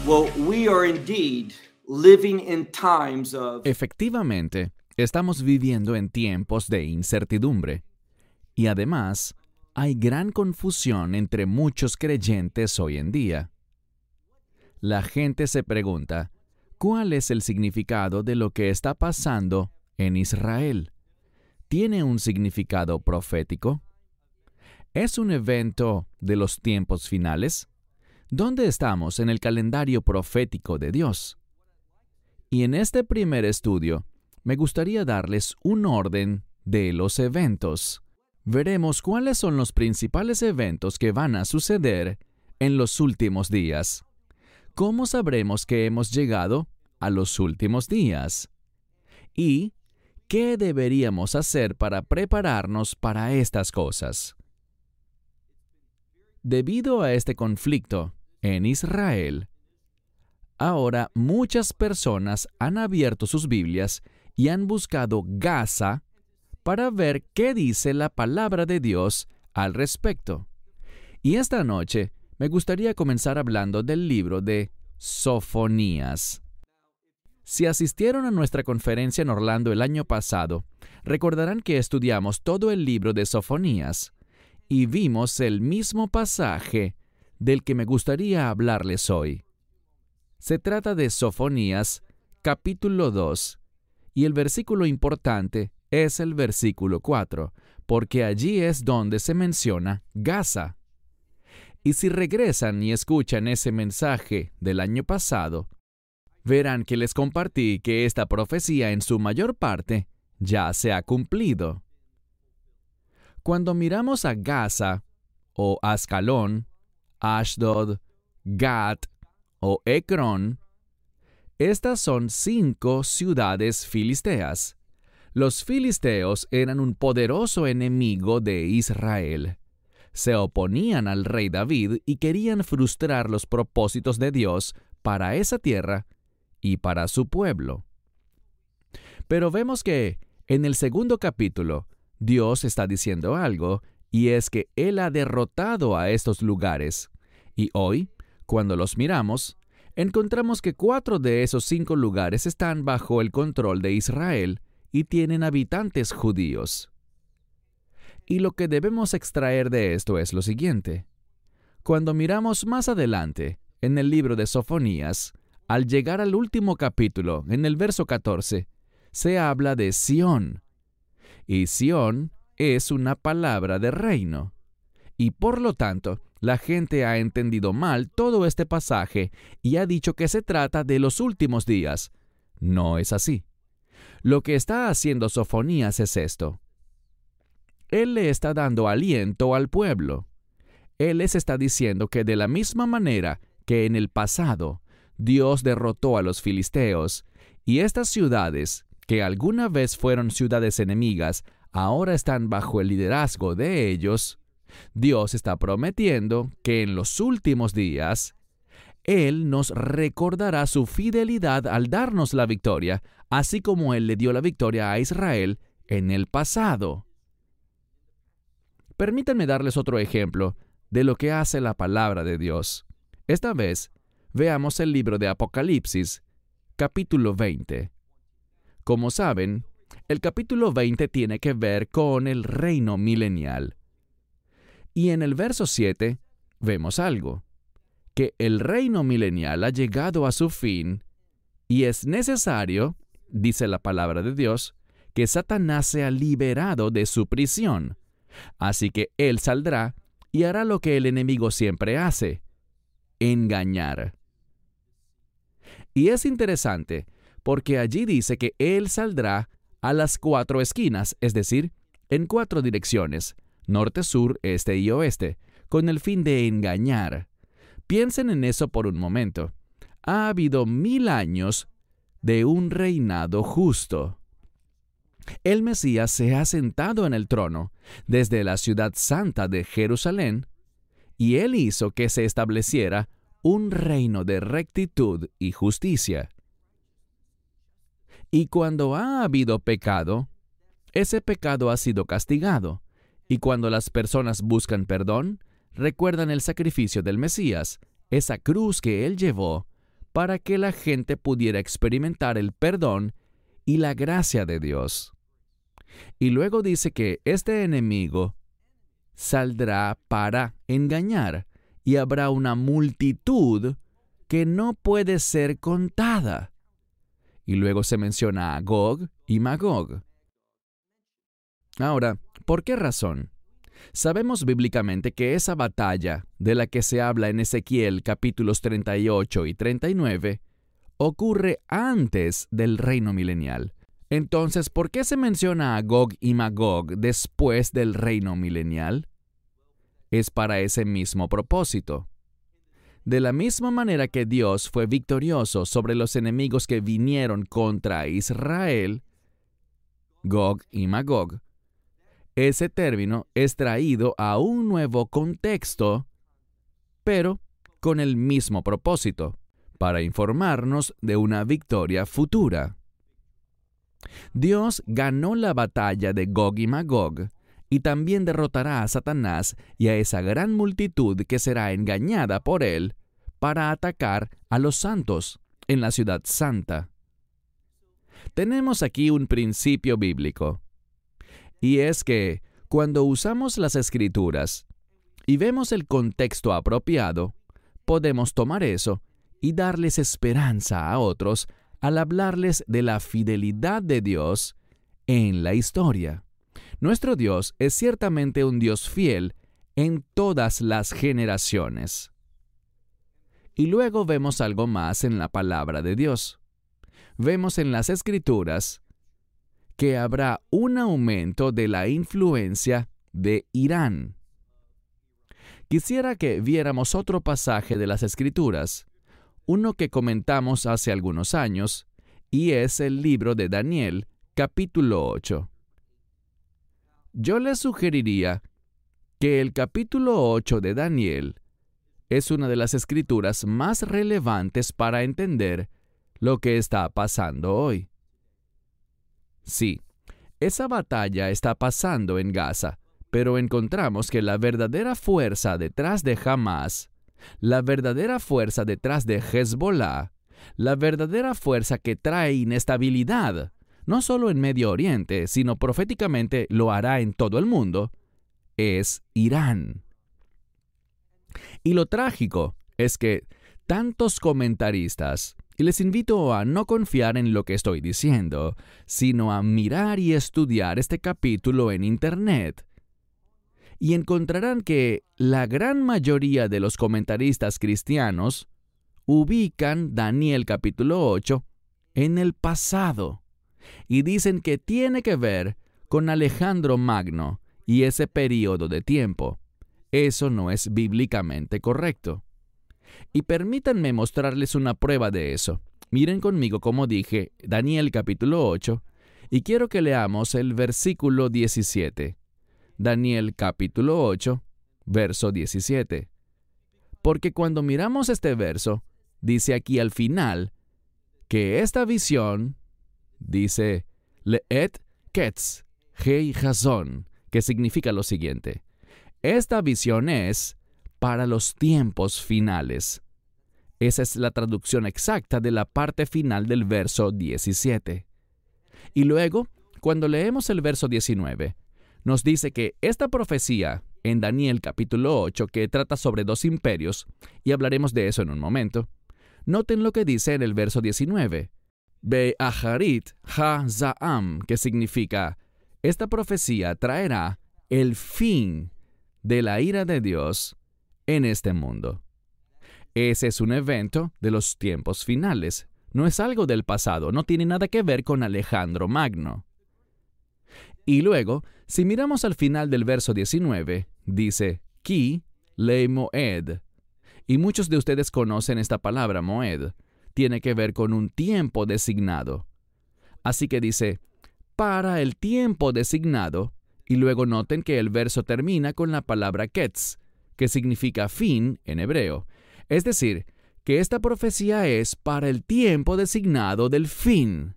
Efectivamente, estamos viviendo en tiempos de incertidumbre. Y además, hay gran confusión entre muchos creyentes hoy en día. La gente se pregunta, ¿cuál es el significado de lo que está pasando en Israel? ¿Tiene un significado profético? ¿Es un evento de los tiempos finales? ¿Dónde estamos en el calendario profético de Dios? Y en este primer estudio, me gustaría darles un orden de los eventos. Veremos cuáles son los principales eventos que van a suceder en los últimos días. ¿Cómo sabremos que hemos llegado a los últimos días? ¿Y qué deberíamos hacer para prepararnos para estas cosas? Debido a este conflicto en Israel, ahora muchas personas han abierto sus Biblias y han buscado Gaza para ver qué dice la palabra de Dios al respecto. Y esta noche me gustaría comenzar hablando del libro de Sofonías. Si asistieron a nuestra conferencia en Orlando el año pasado, recordarán que estudiamos todo el libro de Sofonías y vimos el mismo pasaje del que me gustaría hablarles hoy. Se trata de Sofonías, capítulo 2, y el versículo importante es el versículo 4, porque allí es donde se menciona Gaza. Y si regresan y escuchan ese mensaje del año pasado, verán que les compartí que esta profecía en su mayor parte ya se ha cumplido. Cuando miramos a Gaza, o Ascalón, Ashdod, Gat o Ecrón, estas son 5 ciudades filisteas. Los filisteos eran un poderoso enemigo de Israel. Se oponían al rey David y querían frustrar los propósitos de Dios para esa tierra y para su pueblo. Pero vemos que en el segundo capítulo, Dios está diciendo algo, y es que Él ha derrotado a estos lugares. Y hoy, cuando los miramos, encontramos que 4 de esos 5 lugares están bajo el control de Israel y tienen habitantes judíos. Y lo que debemos extraer de esto es lo siguiente. Cuando miramos más adelante, en el libro de Sofonías, al llegar al último capítulo, en el verso 14, se habla de Sión. Y Sión es una palabra de reino. Y por lo tanto, la gente ha entendido mal todo este pasaje y ha dicho que se trata de los últimos días. No es así. Lo que está haciendo Sofonías es esto. Él le está dando aliento al pueblo. Él les está diciendo que de la misma manera que en el pasado Dios derrotó a los filisteos, y estas ciudades, que alguna vez fueron ciudades enemigas, ahora están bajo el liderazgo de ellos, Dios está prometiendo que en los últimos días, Él nos recordará su fidelidad al darnos la victoria, así como Él le dio la victoria a Israel en el pasado. Permítanme darles otro ejemplo de lo que hace la palabra de Dios. Esta vez, veamos el libro de Apocalipsis, capítulo 20. Como saben, el capítulo 20 tiene que ver con el reino milenial. Y en el verso 7 vemos algo, que el reino milenial ha llegado a su fin y es necesario, dice la palabra de Dios, que Satanás sea liberado de su prisión. Así que él saldrá y hará lo que el enemigo siempre hace, engañar. Y es interesante, porque allí dice que él saldrá a las 4 esquinas, es decir, en 4 direcciones, norte, sur, este y oeste, con el fin de engañar. Piensen en eso por un momento. Ha habido 1000 años de un reinado justo. El Mesías se ha sentado en el trono desde la ciudad santa de Jerusalén, y él hizo que se estableciera un reino de rectitud y justicia. Y cuando ha habido pecado, ese pecado ha sido castigado, y cuando las personas buscan perdón, recuerdan el sacrificio del Mesías, esa cruz que él llevó para que la gente pudiera experimentar el perdón y la gracia de Dios. Y luego dice que este enemigo saldrá para engañar, y habrá una multitud que no puede ser contada. Y luego se menciona a Gog y Magog. Ahora, ¿por qué razón? Sabemos bíblicamente que esa batalla de la que se habla en Ezequiel capítulos 38 y 39 ocurre antes del reino milenial. Entonces, ¿por qué se menciona a Gog y Magog después del reino milenial? Es para ese mismo propósito. De la misma manera que Dios fue victorioso sobre los enemigos que vinieron contra Israel, Gog y Magog, ese término es traído a un nuevo contexto, pero con el mismo propósito, para informarnos de una victoria futura. Dios ganó la batalla de Gog y Magog, y también derrotará a Satanás y a esa gran multitud que será engañada por él para atacar a los santos en la ciudad santa. Tenemos aquí un principio bíblico, y es que cuando usamos las Escrituras y vemos el contexto apropiado, podemos tomar eso y darles esperanza a otros al hablarles de la fidelidad de Dios en la historia. Nuestro Dios es ciertamente un Dios fiel en todas las generaciones. Y luego vemos algo más en la palabra de Dios. Vemos en las Escrituras que habrá un aumento de la influencia de Irán. Quisiera que viéramos otro pasaje de las Escrituras, uno que comentamos hace algunos años, y es el libro de Daniel, capítulo 8. Yo les sugeriría que el capítulo 8 de Daniel es una de las escrituras más relevantes para entender lo que está pasando hoy. Sí, esa batalla está pasando en Gaza, pero encontramos que la verdadera fuerza detrás de Hamás, la verdadera fuerza detrás de Hezbollah, la verdadera fuerza que trae inestabilidad, no solo en Medio Oriente, sino proféticamente lo hará en todo el mundo, es Irán. Y lo trágico es que tantos comentaristas, y les invito a no confiar en lo que estoy diciendo, sino a mirar y estudiar este capítulo en Internet, y encontrarán que la gran mayoría de los comentaristas cristianos ubican Daniel capítulo 8 en el pasado, y dicen que tiene que ver con Alejandro Magno y ese periodo de tiempo. Eso no es bíblicamente correcto. Y permítanme mostrarles una prueba de eso. Miren conmigo, como dije, Daniel capítulo 8, y quiero que leamos el versículo 17. Daniel capítulo 8, verso 17. Porque cuando miramos este verso, dice aquí al final que esta visión, dice Leet Ketz Hei Hazon, que significa lo siguiente: esta visión es para los tiempos finales. Esa es la traducción exacta de la parte final del verso 17. Y luego, cuando leemos el verso 19, nos dice que esta profecía en Daniel capítulo 8, que trata sobre dos imperios, y hablaremos de eso en un momento, noten lo que dice en el verso 19. Be'aharit ha-za'am, que significa, esta profecía traerá el fin de la ira de Dios en este mundo. Ese es un evento de los tiempos finales. No es algo del pasado, no tiene nada que ver con Alejandro Magno. Y luego, si miramos al final del verso 19, dice, Ki le moed. Y muchos de ustedes conocen esta palabra, moed. Tiene que ver con un tiempo designado. Así que dice, para el tiempo designado, y luego noten que el verso termina con la palabra ketz, que significa fin en hebreo. Es decir, que esta profecía es para el tiempo designado del fin.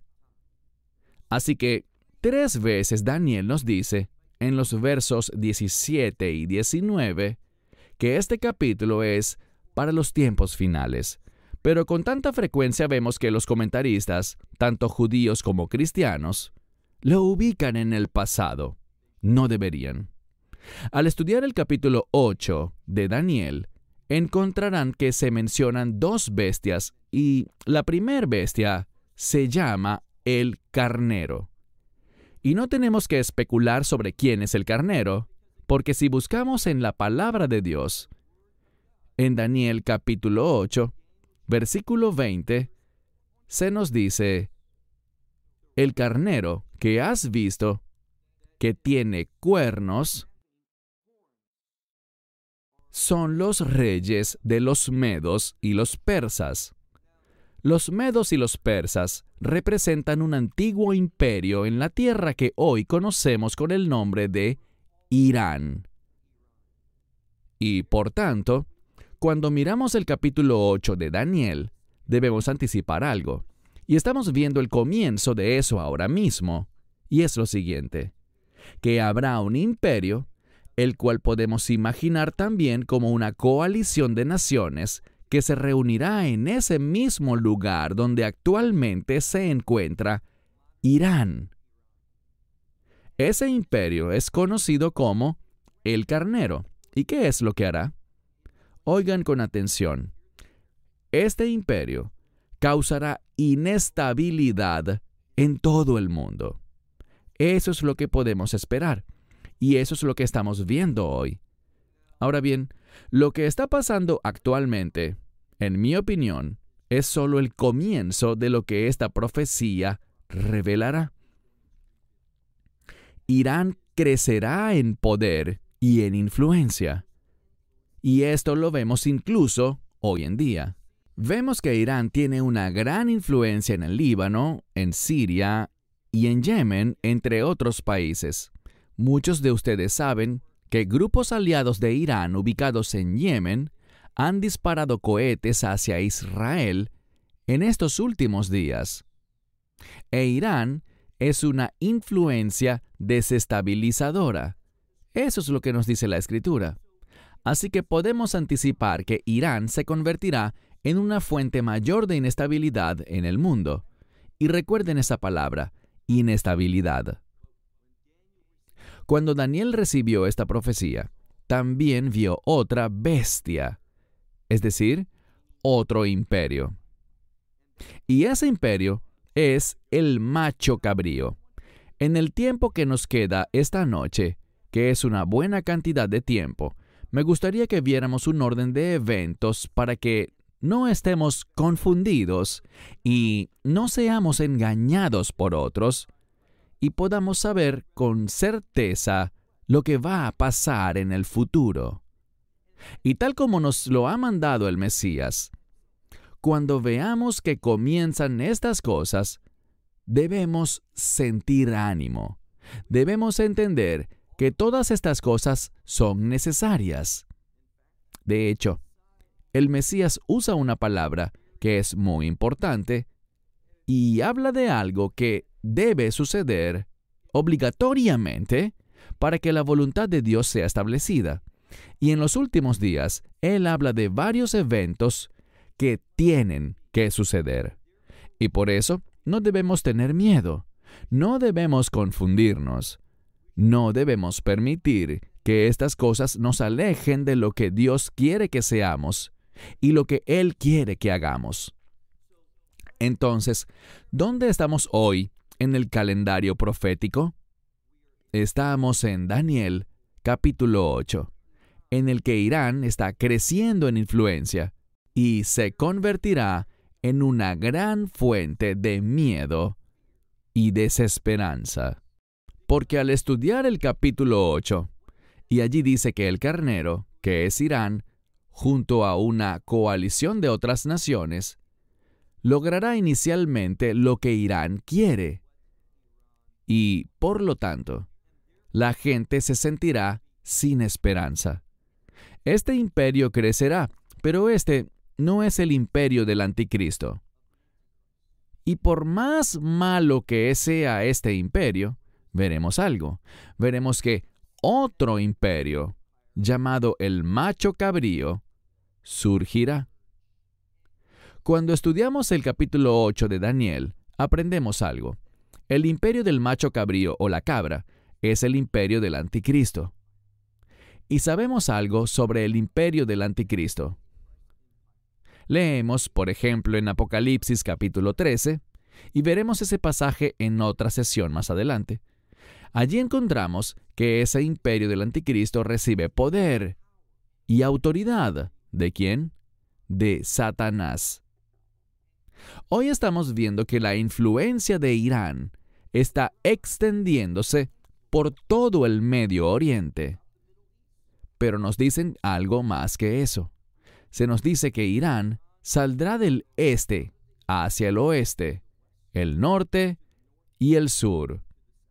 Así que 3 veces Daniel nos dice, en los versos 17 y 19, que este capítulo es para los tiempos finales, Pero con tanta frecuencia vemos que los comentaristas, tanto judíos como cristianos, lo ubican en el pasado. No deberían. Al estudiar el capítulo 8 de Daniel, encontrarán que se mencionan dos bestias y la primera bestia se llama el carnero. Y no tenemos que especular sobre quién es el carnero, porque si buscamos en la palabra de Dios, en Daniel capítulo 8, versículo 20, se nos dice: el carnero que has visto, que tiene cuernos, son los reyes de los medos y los persas. Los medos y los persas representan un antiguo imperio en la tierra que hoy conocemos con el nombre de Irán. Y por tanto, cuando miramos el capítulo 8 de Daniel, debemos anticipar algo. Y estamos viendo el comienzo de eso ahora mismo. Y es lo siguiente: que habrá un imperio, el cual podemos imaginar también como una coalición de naciones que se reunirá en ese mismo lugar donde actualmente se encuentra Irán. Ese imperio es conocido como el carnero. ¿Y qué es lo que hará? Oigan con atención. Este imperio causará inestabilidad en todo el mundo. Eso es lo que podemos esperar. Y eso es lo que estamos viendo hoy. Ahora bien, lo que está pasando actualmente, en mi opinión, es solo el comienzo de lo que esta profecía revelará. Irán crecerá en poder y en influencia. Y esto lo vemos incluso hoy en día. Vemos que Irán tiene una gran influencia en el Líbano, en Siria y en Yemen, entre otros países. Muchos de ustedes saben que grupos aliados de Irán ubicados en Yemen han disparado cohetes hacia Israel en estos últimos días. E Irán es una influencia desestabilizadora. Eso es lo que nos dice la Escritura. Así que podemos anticipar que Irán se convertirá en una fuente mayor de inestabilidad en el mundo. Y recuerden esa palabra, inestabilidad. Cuando Daniel recibió esta profecía, también vio otra bestia, es decir, otro imperio. Y ese imperio es el macho cabrío. En el tiempo que nos queda esta noche, que es una buena cantidad de tiempo, me gustaría que viéramos un orden de eventos para que no estemos confundidos y no seamos engañados por otros, y podamos saber con certeza lo que va a pasar en el futuro. Y tal como nos lo ha mandado el Mesías, cuando veamos que comienzan estas cosas, debemos sentir ánimo. Debemos entender que todas estas cosas son necesarias. De hecho, el Mesías usa una palabra que es muy importante y habla de algo que debe suceder obligatoriamente para que la voluntad de Dios sea establecida. Y en los últimos días, Él habla de varios eventos que tienen que suceder. Y por eso no debemos tener miedo, no debemos confundirnos, no debemos permitir que estas cosas nos alejen de lo que Dios quiere que seamos y lo que Él quiere que hagamos. Entonces, ¿dónde estamos hoy en el calendario profético? Estamos en Daniel, capítulo 8, en el que Irán está creciendo en influencia y se convertirá en una gran fuente de miedo y desesperanza. Porque al estudiar el capítulo 8, y allí dice que el carnero, que es Irán, junto a una coalición de otras naciones, logrará inicialmente lo que Irán quiere. Y, por lo tanto, la gente se sentirá sin esperanza. Este imperio crecerá, pero este no es el imperio del anticristo. Y por más malo que sea este imperio, veremos algo. Veremos que otro imperio, llamado el macho cabrío, surgirá. Cuando estudiamos el capítulo 8 de Daniel, aprendemos algo. El imperio del macho cabrío o la cabra es el imperio del anticristo. Y sabemos algo sobre el imperio del anticristo. Leemos, por ejemplo, en Apocalipsis capítulo 13, y veremos ese pasaje en otra sesión más adelante. Allí encontramos que ese imperio del anticristo recibe poder y autoridad. ¿De quién? De Satanás. Hoy estamos viendo que la influencia de Irán está extendiéndose por todo el Medio Oriente. Pero nos dicen algo más que eso. Se nos dice que Irán saldrá del este hacia el oeste, el norte y el sur,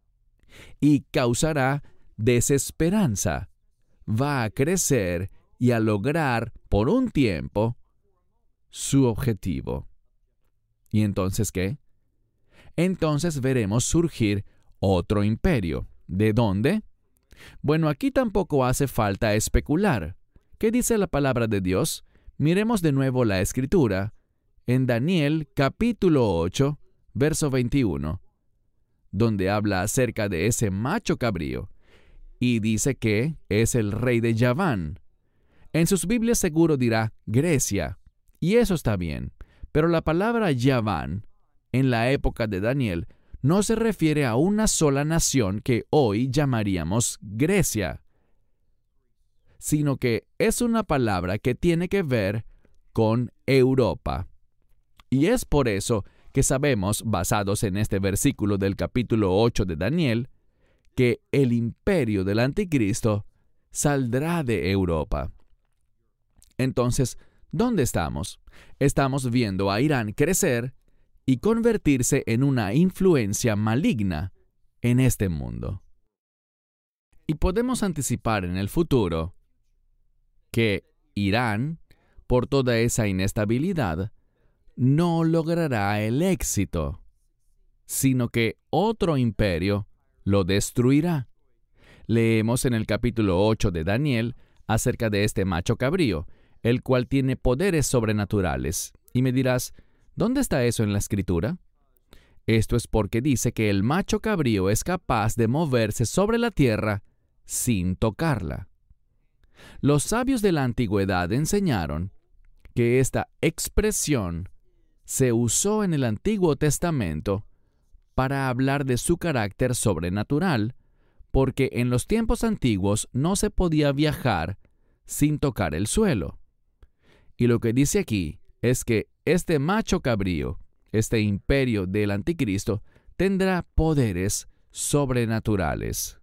y causará desesperanza. Va a crecer y a lograr por un tiempo su objetivo. ¿Y entonces qué? Entonces veremos surgir otro imperio. ¿De dónde? Bueno, aquí tampoco hace falta especular. ¿Qué dice la palabra de Dios? Miremos de nuevo la Escritura en Daniel capítulo 8, verso 21, donde habla acerca de ese macho cabrío, y dice que es el rey de Yaván. En sus Biblias seguro dirá Grecia, y eso está bien, pero la palabra Yaván, en la época de Daniel, no se refiere a una sola nación que hoy llamaríamos Grecia, sino que es una palabra que tiene que ver con Europa. Y es por eso que sabemos, basados en este versículo del capítulo 8 de Daniel, que el imperio del anticristo saldrá de Europa. Entonces, ¿dónde estamos? Estamos viendo a Irán crecer y convertirse en una influencia maligna en este mundo. Y podemos anticipar en el futuro que Irán, por toda esa inestabilidad, no logrará el éxito, sino que otro imperio lo destruirá. Leemos en el capítulo 8 de Daniel acerca de este macho cabrío, el cual tiene poderes sobrenaturales. Y me dirás, ¿dónde está eso en la Escritura? Esto es porque dice que el macho cabrío es capaz de moverse sobre la tierra sin tocarla. Los sabios de la antigüedad enseñaron que esta expresión se usó en el Antiguo Testamento para hablar de su carácter sobrenatural, porque en los tiempos antiguos no se podía viajar sin tocar el suelo. Y lo que dice aquí es que este macho cabrío, este imperio del anticristo, tendrá poderes sobrenaturales.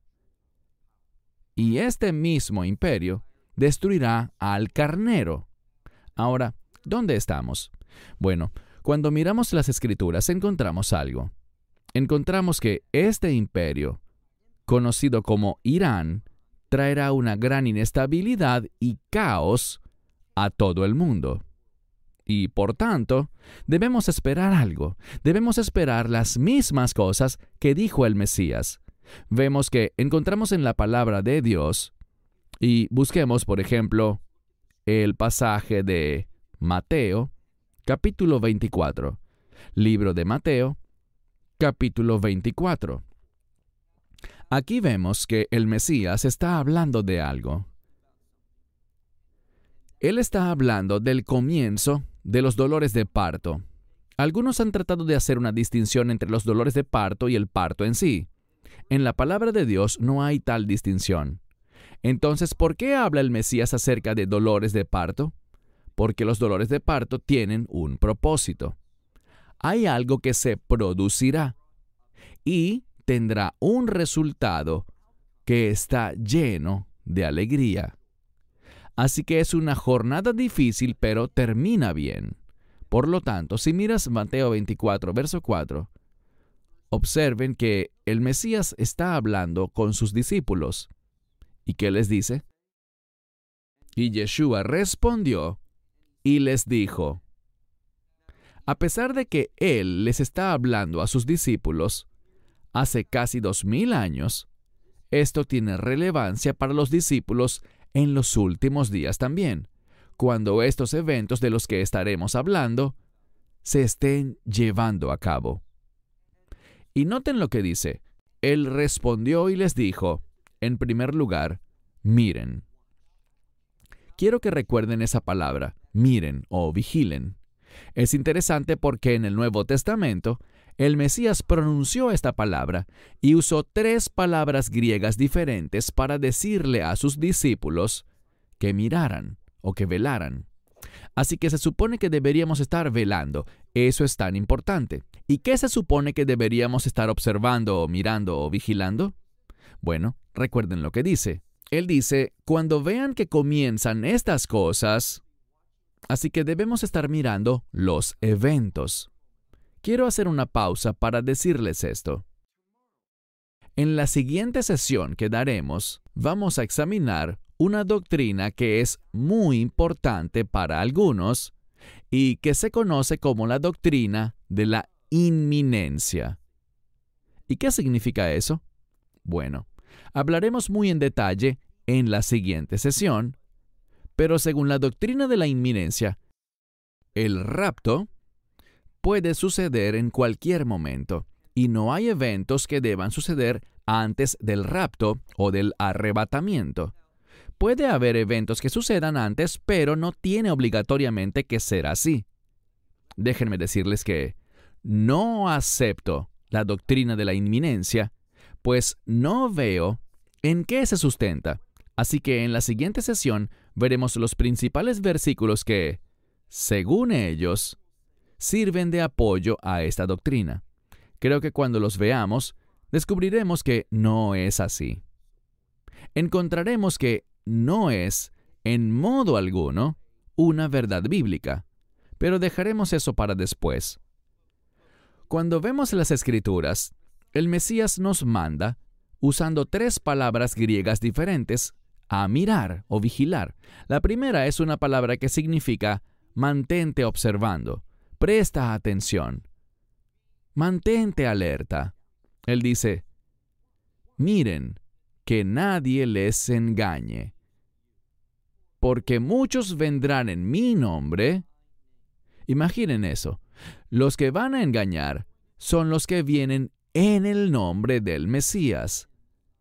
Y este mismo imperio destruirá al carnero. Ahora, ¿dónde estamos? Bueno, cuando miramos las Escrituras encontramos algo. Encontramos que este imperio, conocido como Irán, traerá una gran inestabilidad y caos a todo el mundo. Y por tanto, debemos esperar algo. Debemos esperar las mismas cosas que dijo el Mesías. Vemos que encontramos en la palabra de Dios, y busquemos, por ejemplo, el pasaje de Mateo, capítulo 24. Libro de Mateo, capítulo 24. Aquí vemos que el Mesías está hablando de algo. Él está hablando del comienzo de los dolores de parto. Algunos han tratado de hacer una distinción entre los dolores de parto y el parto en sí. En la palabra de Dios no hay tal distinción. Entonces, ¿por qué habla el Mesías acerca de dolores de parto? Porque los dolores de parto tienen un propósito. Hay algo que se producirá y tendrá un resultado que está lleno de alegría. Así que es una jornada difícil, pero termina bien. Por lo tanto, si miras Mateo 24, verso 4, observen que el Mesías está hablando con sus discípulos. ¿Y qué les dice? Y Yeshua respondió y les dijo. A pesar de que Él les está hablando a sus discípulos hace casi 2000 años, esto tiene relevancia para los discípulos en los últimos días también, cuando estos eventos de los que estaremos hablando se estén llevando a cabo. Y noten lo que dice. Él respondió y les dijo, en primer lugar, miren. Quiero que recuerden esa palabra, miren o vigilen. Es interesante porque en el Nuevo Testamento, el Mesías pronunció esta palabra y usó 3 palabras griegas diferentes para decirle a sus discípulos que miraran o que velaran. Así que se supone que deberíamos estar velando. Eso es tan importante. ¿Y qué se supone que deberíamos estar observando o mirando o vigilando? Bueno, recuerden lo que dice. Él dice, cuando vean que comienzan estas cosas, así que debemos estar mirando los eventos. Quiero hacer una pausa para decirles esto. En la siguiente sesión que daremos, vamos a examinar una doctrina que es muy importante para algunos y que se conoce como la doctrina de la inminencia. ¿Y qué significa eso? Bueno, hablaremos muy en detalle en la siguiente sesión, pero según la doctrina de la inminencia, el rapto puede suceder en cualquier momento y no hay eventos que deban suceder antes del rapto o del arrebatamiento. Puede haber eventos que sucedan antes, pero no tiene obligatoriamente que ser así. Déjenme decirles que no acepto la doctrina de la inminencia, pues no veo en qué se sustenta. Así que en la siguiente sesión veremos los principales versículos que, según ellos, sirven de apoyo a esta doctrina. Creo que cuando los veamos, descubriremos que no es así. Encontraremos que no es, en modo alguno, una verdad bíblica, pero dejaremos eso para después. Cuando vemos las Escrituras, el Mesías nos manda, usando 3 palabras griegas diferentes, a mirar o vigilar. La primera es una palabra que significa mantente observando, presta atención, mantente alerta. Él dice, miren, que nadie les engañe. Porque muchos vendrán en mi nombre. Imaginen eso. Los que van a engañar son los que vienen en el nombre del Mesías.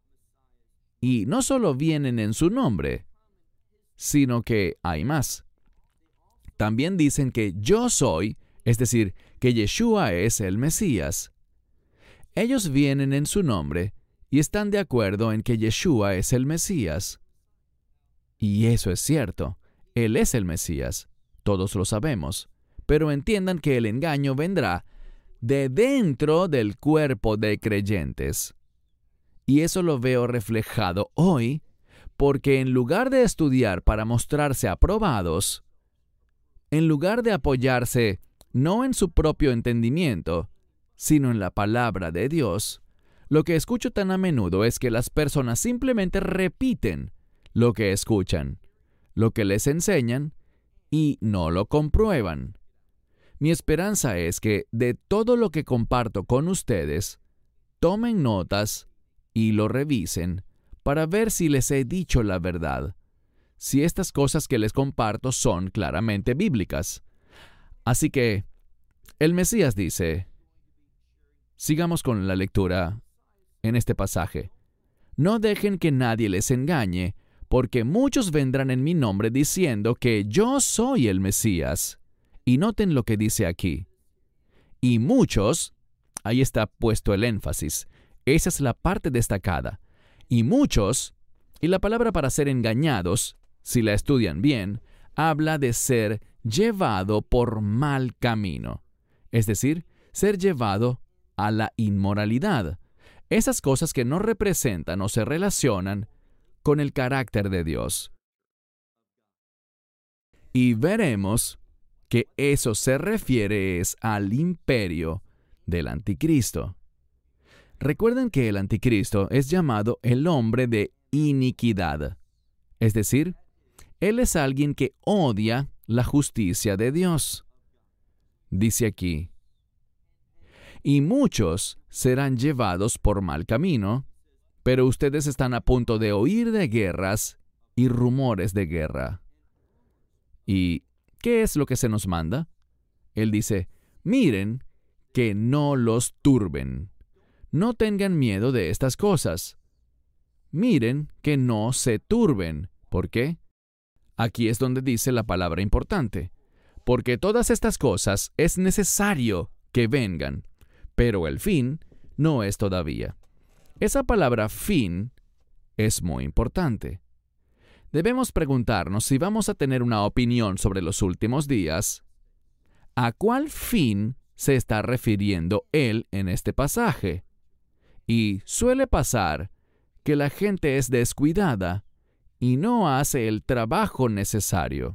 Y no solo vienen en su nombre, sino que hay más. También dicen que yo soy, es decir, que Yeshua es el Mesías. Ellos vienen en su nombre y están de acuerdo en que Yeshua es el Mesías. Y eso es cierto. Él es el Mesías. Todos lo sabemos. Pero entiendan que el engaño vendrá de dentro del cuerpo de creyentes. Y eso lo veo reflejado hoy, porque en lugar de estudiar para mostrarse aprobados, en lugar de apoyarse no en su propio entendimiento, sino en la palabra de Dios, lo que escucho tan a menudo es que las personas simplemente repiten lo que escuchan, lo que les enseñan, y no lo comprueban. Mi esperanza es que de todo lo que comparto con ustedes, tomen notas y lo revisen para ver si les he dicho la verdad, si estas cosas que les comparto son claramente bíblicas. Así que, el Mesías dice, sigamos con la lectura en este pasaje. No dejen que nadie les engañe, porque muchos vendrán en mi nombre diciendo que yo soy el Mesías. Y noten lo que dice aquí. Y muchos, ahí está puesto el énfasis, esa es la parte destacada. Y muchos, y la palabra para ser engañados, si la estudian bien, habla de ser llevado por mal camino. Es decir, ser llevado a la inmoralidad. Esas cosas que no representan o se relacionan con el carácter de Dios. Y veremos que eso se refiere al imperio del anticristo. Recuerden que el anticristo es llamado el hombre de iniquidad. Es decir, él es alguien que odia la justicia de Dios. Dice aquí, y muchos serán llevados por mal camino, pero ustedes están a punto de oír de guerras y rumores de guerra. ¿Y qué es lo que se nos manda? Él dice, Miren que no los turben. No tengan miedo de estas cosas. Miren que no se turben. ¿Por qué? Aquí es donde dice la palabra importante. Porque todas estas cosas es necesario que vengan, pero el fin no es todavía. Esa palabra fin es muy importante. Debemos preguntarnos si vamos a tener una opinión sobre los últimos días. ¿A cuál fin se está refiriendo él en este pasaje? Y suele pasar que la gente es descuidada y no hace el trabajo necesario.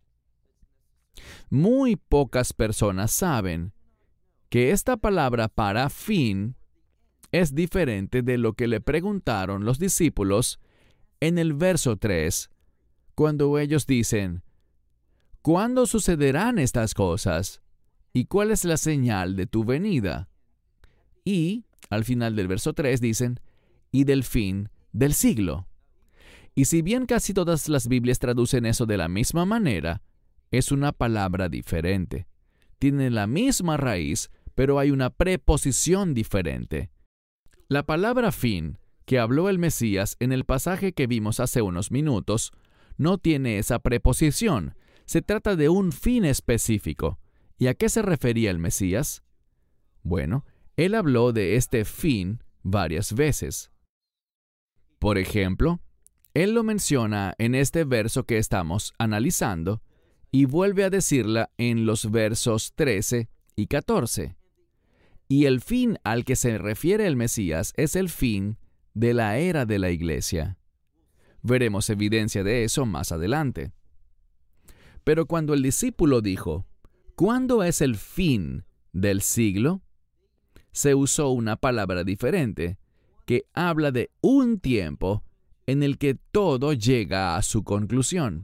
Muy pocas personas saben que esta palabra para fin es diferente de lo que le preguntaron los discípulos en el verso 3, cuando ellos dicen, ¿cuándo sucederán estas cosas? ¿Y cuál es la señal de tu venida? Y, al final del verso 3 dicen, y del fin del siglo. Y si bien casi todas las Biblias traducen eso de la misma manera, es una palabra diferente. Tiene la misma raíz, pero hay una preposición diferente. La palabra fin, que habló el Mesías en el pasaje que vimos hace unos minutos, no tiene esa preposición. Se trata de un fin específico. ¿Y a qué se refería el Mesías? Bueno, él habló de este fin varias veces. Por ejemplo, él lo menciona en este verso que estamos analizando y vuelve a decirla en los versos 13 y 14. Y el fin al que se refiere el Mesías es el fin de la era de la iglesia. Veremos evidencia de eso más adelante. Pero cuando el discípulo dijo, ¿cuándo es el fin del siglo?, se usó una palabra diferente, que habla de un tiempo en el que todo llega a su conclusión.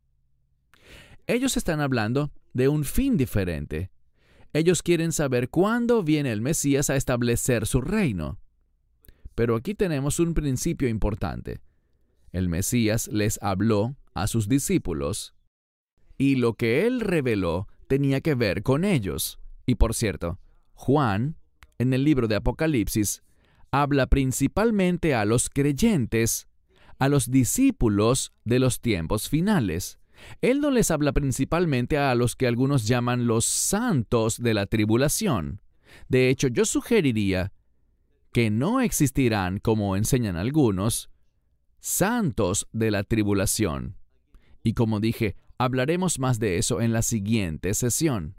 Ellos están hablando de un fin diferente. Ellos quieren saber cuándo viene el Mesías a establecer su reino. Pero aquí tenemos un principio importante. El Mesías les habló a sus discípulos, y lo que él reveló tenía que ver con ellos. Y por cierto, Juan, en el libro de Apocalipsis, habla principalmente a los creyentes, a los discípulos de los tiempos finales. Él no les habla principalmente a los que algunos llaman los santos de la tribulación. De hecho, yo sugeriría que no existirán, como enseñan algunos, santos de la tribulación. Y como dije, hablaremos más de eso en la siguiente sesión.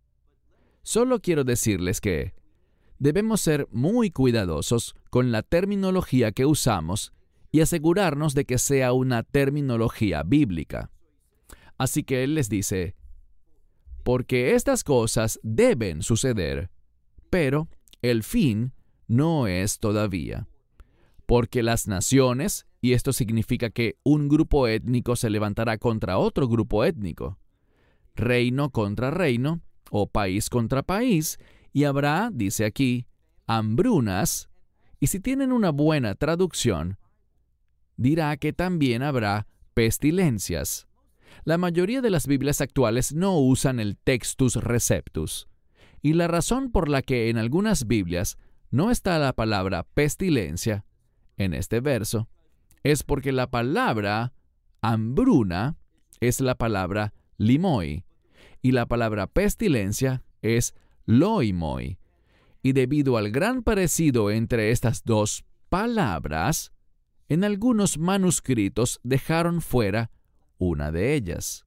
Solo quiero decirles que debemos ser muy cuidadosos con la terminología que usamos y asegurarnos de que sea una terminología bíblica. Así que él les dice, porque estas cosas deben suceder, pero el fin no es todavía. Porque las naciones, y esto significa que un grupo étnico se levantará contra otro grupo étnico, reino contra reino, o país contra país, y habrá, dice aquí, hambrunas, y si tienen una buena traducción, dirá que también habrá pestilencias. La mayoría de las Biblias actuales no usan el Textus Receptus, y la razón por la que en algunas Biblias no está la palabra pestilencia en este verso es porque la palabra hambruna es la palabra limoi, y la palabra pestilencia es loimoi. Y debido al gran parecido entre estas dos palabras, en algunos manuscritos dejaron fuera una de ellas.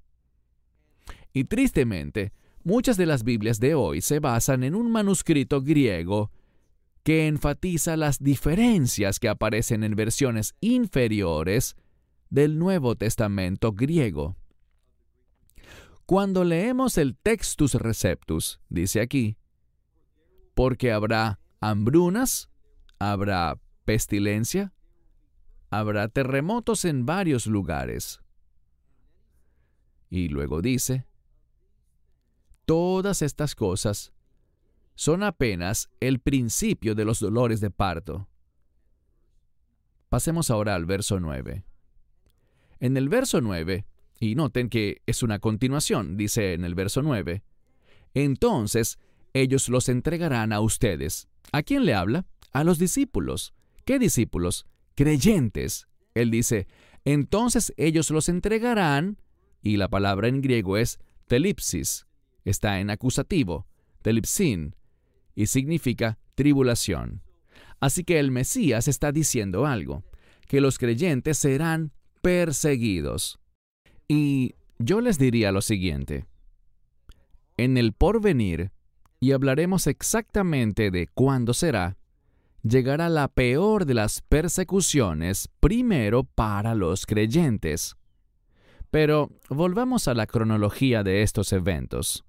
Y tristemente, muchas de las Biblias de hoy se basan en un manuscrito griego que enfatiza las diferencias que aparecen en versiones inferiores del Nuevo Testamento griego. Cuando leemos el Textus Receptus, dice aquí, porque habrá hambrunas, habrá pestilencia, habrá terremotos en varios lugares. Y luego dice, todas estas cosas son apenas el principio de los dolores de parto. Pasemos ahora al verso 9. En el verso 9, y noten que es una continuación, dice en el verso 9, entonces ellos los entregarán a ustedes. ¿A quién le habla? A los discípulos. ¿Qué discípulos? Creyentes. Él dice, entonces ellos los entregarán, y la palabra en griego es telipsis, está en acusativo, telipsin, y significa tribulación. Así que el Mesías está diciendo algo, que los creyentes serán perseguidos. Y yo les diría lo siguiente, en el porvenir, y hablaremos exactamente de cuándo será, llegará la peor de las persecuciones primero para los creyentes. Pero volvamos a la cronología de estos eventos.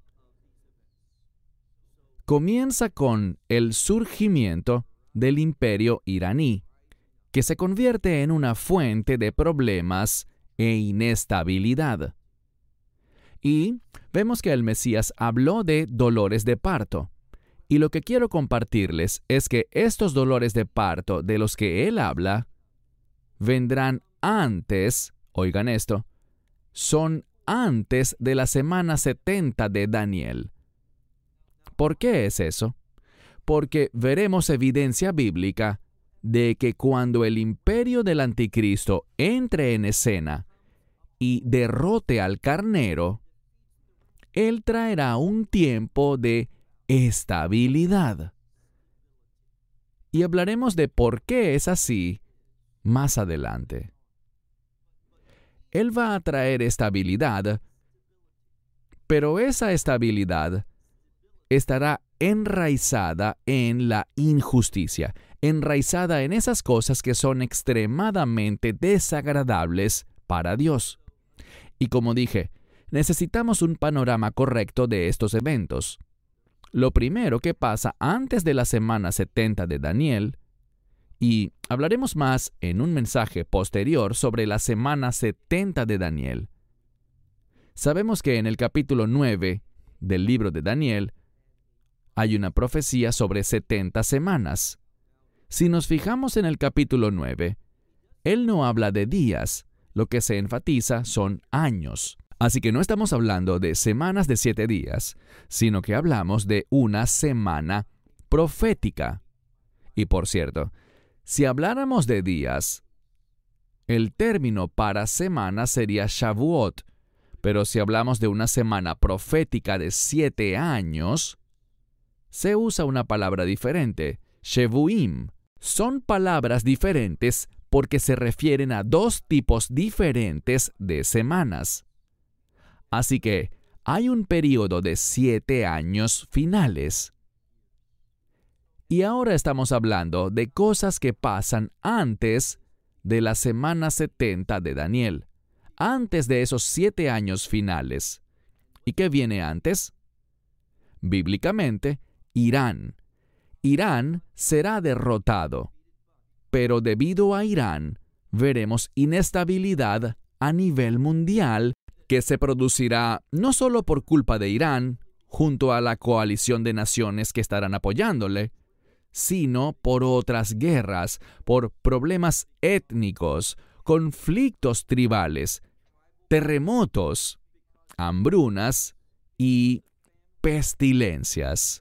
Comienza con el surgimiento del imperio iraní, que se convierte en una fuente de problemas e inestabilidad. Y vemos que el Mesías habló de dolores de parto. Y lo que quiero compartirles es que estos dolores de parto de los que él habla vendrán antes, oigan esto, son antes de la semana 70 de Daniel. ¿Por qué es eso? Porque veremos evidencia bíblica de que cuando el imperio del anticristo entre en escena y derrote al carnero, él traerá un tiempo de estabilidad. Y hablaremos de por qué es así más adelante. Él va a traer estabilidad, pero esa estabilidad estará enraizada en la injusticia, enraizada en esas cosas que son extremadamente desagradables para Dios. Y como dije, necesitamos un panorama correcto de estos eventos. Lo primero que pasa antes de la semana 70 de Daniel, y hablaremos más en un mensaje posterior sobre la semana 70 de Daniel. Sabemos que en el capítulo 9 del libro de Daniel hay una profecía sobre 70 semanas. Si nos fijamos en el capítulo 9, él no habla de días, lo que se enfatiza son años. Así que no estamos hablando de semanas de 7 días, sino que hablamos de una semana profética. Y por cierto, si habláramos de días, el término para semana sería Shavuot, pero si hablamos de una semana profética de 7 años, se usa una palabra diferente, Shevuim. Son palabras diferentes porque se refieren a dos tipos diferentes de semanas. Así que hay un periodo de 7 años finales. Y ahora estamos hablando de cosas que pasan antes de la semana 70 de Daniel, antes de esos 7 años finales. ¿Y qué viene antes? Bíblicamente, Irán. Irán será derrotado, pero debido a Irán, veremos inestabilidad a nivel mundial que se producirá no solo por culpa de Irán, junto a la coalición de naciones que estarán apoyándole, sino por otras guerras, por problemas étnicos, conflictos tribales, terremotos, hambrunas y pestilencias.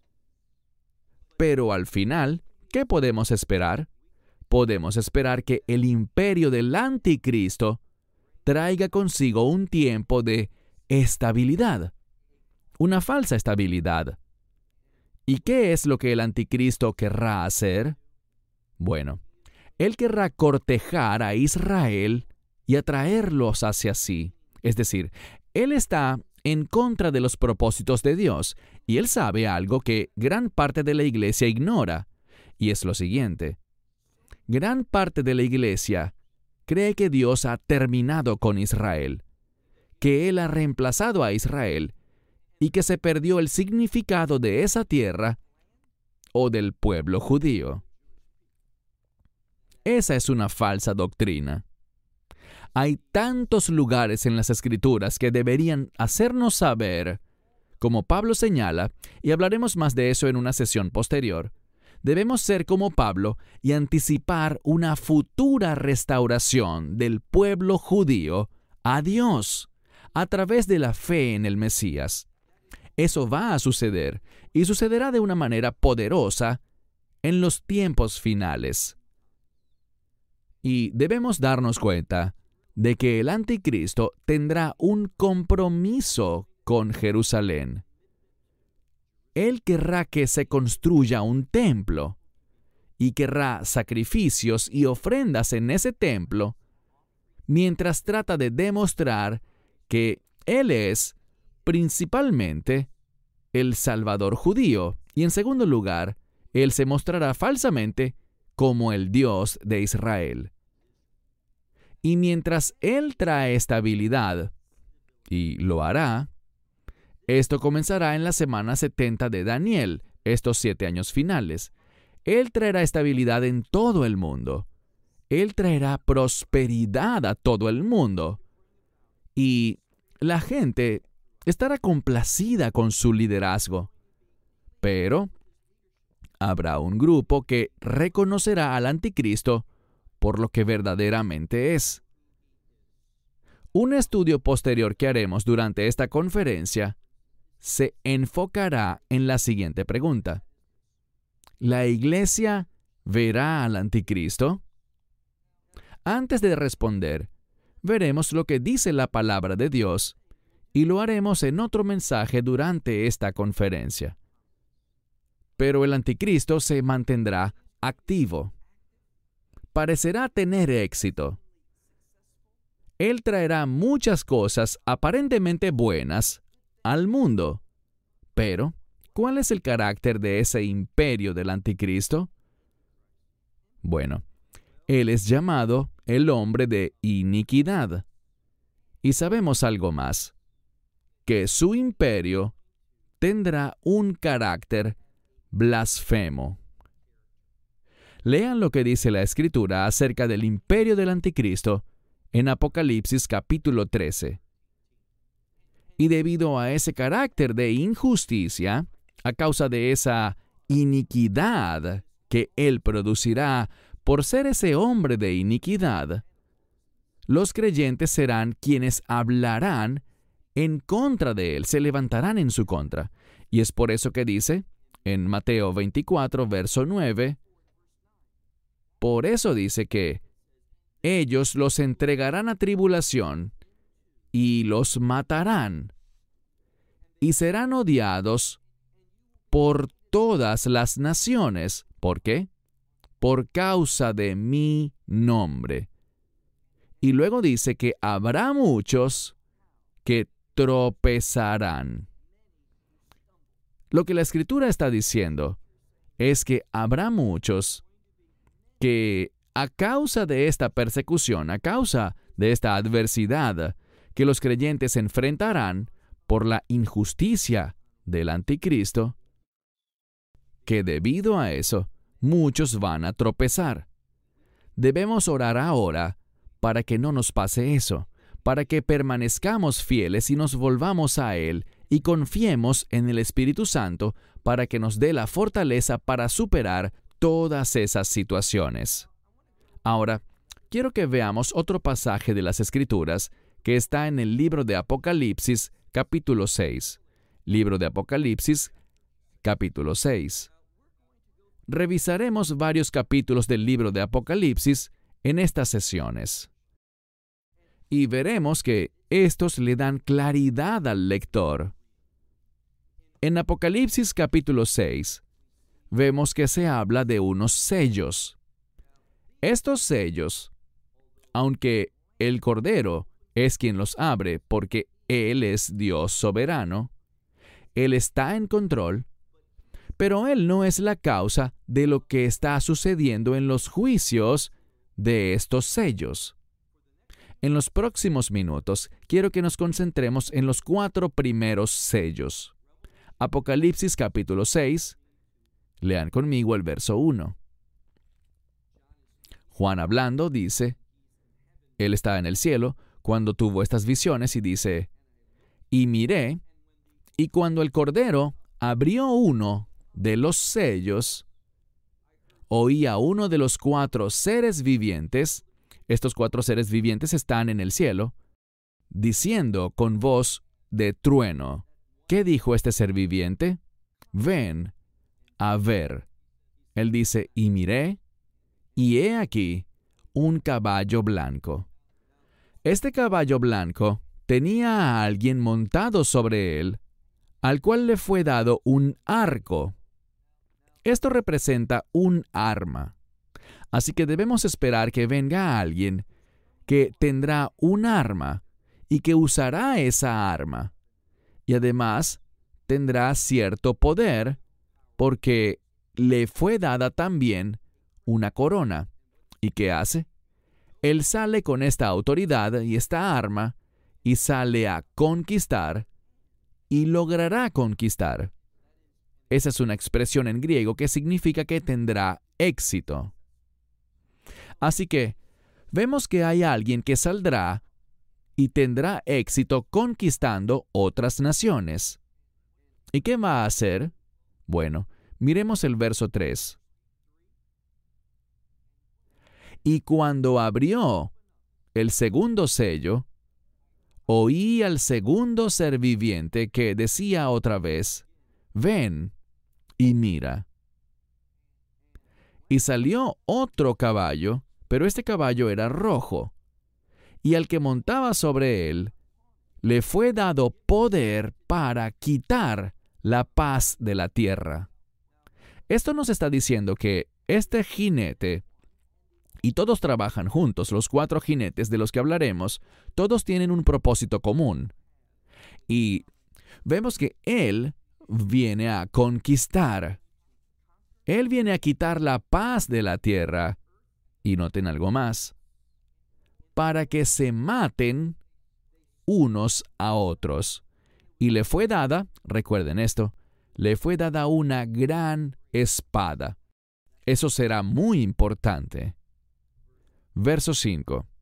Pero al final, ¿qué podemos esperar? Podemos esperar que el imperio del anticristo traiga consigo un tiempo de estabilidad, una falsa estabilidad. ¿Y qué es lo que el anticristo querrá hacer? Bueno, él querrá cortejar a Israel y atraerlos hacia sí. Es decir, él está en contra de los propósitos de Dios, y él sabe algo que gran parte de la iglesia ignora, y es lo siguiente. Gran parte de la iglesia cree que Dios ha terminado con Israel, que Él ha reemplazado a Israel y que se perdió el significado de esa tierra o del pueblo judío. Esa es una falsa doctrina. Hay tantos lugares en las Escrituras que deberían hacernos saber, como Pablo señala, y hablaremos más de eso en una sesión posterior. Debemos ser como Pablo y anticipar una futura restauración del pueblo judío a Dios a través de la fe en el Mesías. Eso va a suceder, y sucederá de una manera poderosa en los tiempos finales. Y debemos darnos cuenta de que el anticristo tendrá un compromiso con Jerusalén. Él querrá que se construya un templo y querrá sacrificios y ofrendas en ese templo, mientras trata de demostrar que Él es principalmente el Salvador judío, y en segundo lugar, Él se mostrará falsamente como el Dios de Israel. Y mientras Él trae estabilidad, y lo hará, esto comenzará en la semana 70 de Daniel, estos 7 años finales. Él traerá estabilidad en todo el mundo. Él traerá prosperidad a todo el mundo. Y la gente estará complacida con su liderazgo. Pero habrá un grupo que reconocerá al anticristo por lo que verdaderamente es. Un estudio posterior que haremos durante esta conferencia se enfocará en la siguiente pregunta: ¿la iglesia verá al anticristo? Antes de responder, veremos lo que dice la palabra de Dios, y lo haremos en otro mensaje durante esta conferencia. Pero el anticristo se mantendrá activo. Parecerá tener éxito. Él traerá muchas cosas aparentemente buenas al mundo. Pero, ¿cuál es el carácter de ese imperio del anticristo? Bueno, él es llamado el hombre de iniquidad. Y sabemos algo más, que su imperio tendrá un carácter blasfemo. Lean lo que dice la Escritura acerca del imperio del anticristo en Apocalipsis capítulo 13. Y debido a ese carácter de injusticia, a causa de esa iniquidad que él producirá por ser ese hombre de iniquidad, los creyentes serán quienes hablarán en contra de él, se levantarán en su contra. Y es por eso que dice en Mateo 24, verso 9, por eso dice que ellos los entregarán a tribulación y los matarán, y serán odiados por todas las naciones. ¿Por qué? Por causa de mi nombre. Y luego dice que habrá muchos que tropezarán. Lo que la Escritura está diciendo es que habrá muchos que a causa de esta persecución, a causa de esta adversidad que los creyentes enfrentarán por la injusticia del anticristo, que debido a eso, muchos van a tropezar. Debemos orar ahora para que no nos pase eso, para que permanezcamos fieles y nos volvamos a Él y confiemos en el Espíritu Santo para que nos dé la fortaleza para superar todas esas situaciones. Ahora, quiero que veamos otro pasaje de las Escrituras que está en el libro de Apocalipsis, capítulo 6. Libro de Apocalipsis, capítulo 6. Revisaremos varios capítulos del libro de Apocalipsis en estas sesiones. Y veremos que estos le dan claridad al lector. En Apocalipsis capítulo 6, vemos que se habla de unos sellos. Estos sellos, aunque el Cordero es quien los abre porque Él es Dios soberano, Él está en control, pero Él no es la causa de lo que está sucediendo en los juicios de estos sellos. En los próximos minutos, quiero que nos concentremos en los 4 primeros sellos. Apocalipsis capítulo 6, lean conmigo el verso 1. Juan hablando dice, él estaba en el cielo cuando tuvo estas visiones y dice, y miré, y cuando el Cordero abrió uno de los sellos, oí a uno de los 4 seres vivientes, estos 4 seres vivientes están en el cielo, diciendo con voz de trueno, ¿Qué dijo este ser viviente? Ven a ver. Él dice, y miré, y he aquí un caballo blanco. Este caballo blanco tenía a alguien montado sobre él, al cual le fue dado un arco. Esto representa un arma. Así que debemos esperar que venga alguien que tendrá un arma y que usará esa arma. Y además tendrá cierto poder porque le fue dada también una corona. ¿Y qué hace? Él sale con esta autoridad y esta arma y sale a conquistar y logrará conquistar. Esa es una expresión en griego que significa que tendrá éxito. Así que vemos que hay alguien que saldrá y tendrá éxito conquistando otras naciones. ¿Y qué va a hacer? Bueno, miremos el verso 3. Y cuando abrió el segundo sello, oí al segundo ser viviente que decía otra vez, ven y mira. Y salió otro caballo, pero este caballo era rojo, y al que montaba sobre él le fue dado poder para quitar la paz de la tierra. Esto nos está diciendo que este jinete, y todos trabajan juntos, los 4 jinetes de los que hablaremos, todos tienen un propósito común. Y vemos que él viene a conquistar. Él viene a quitar la paz de la tierra. Y noten algo más. Para que se maten unos a otros. Y le fue dada, recuerden esto, le fue dada una gran espada. Eso será muy importante. Verso 5.